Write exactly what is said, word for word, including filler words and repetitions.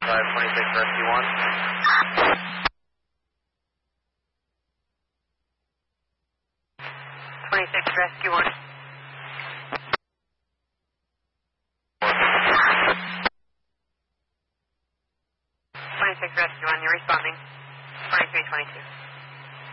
five, twenty-six, rescue one. twenty-six, rescue one. twenty-six, rescue one, you're responding. twenty-three, twenty-two.